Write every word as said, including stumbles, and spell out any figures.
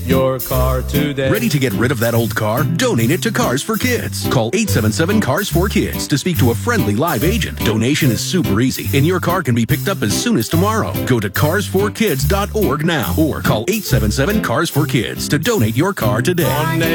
your car today. Ready to get rid of that old car? Donate it to Cars for Kids. Call eight seven seven, cars for kids to speak to a friendly live agent. Donation is super easy, and your car can be picked up as soon as tomorrow. Go to cars for kids dot org now or call eight seven seven, cars for kids to donate your car today.